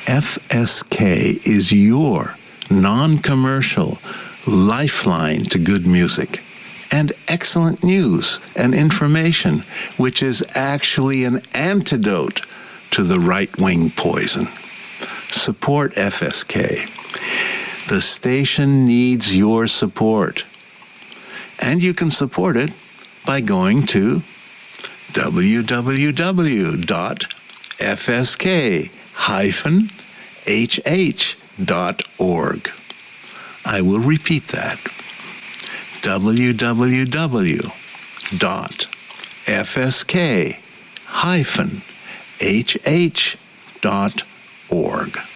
FSK is your non-commercial lifeline to good music and excellent news and information, which is actually an antidote to the right-wing poison. Support FSK. The station needs your support. And you can support it by going to www.fsk-hh.org. I will repeat that. www.fsk-hh.org.